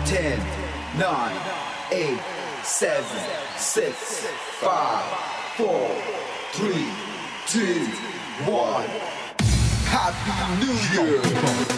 10, 9, 8, 7, 6, 5, 4, 3, 2, 1. Happy New Year!